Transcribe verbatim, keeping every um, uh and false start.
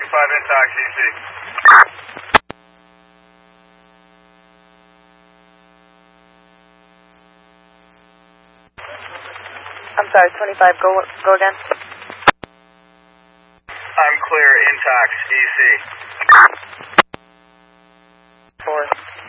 twenty-five Intox E C. I'm sorry, twenty-five, go, go again. I'm clear, Intox E C.